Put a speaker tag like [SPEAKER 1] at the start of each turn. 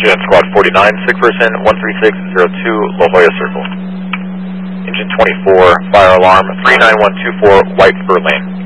[SPEAKER 1] Engine Squad 49, sick person 13602 La Jolla Circle. Engine 24, fire alarm 39124 White Fur Lane.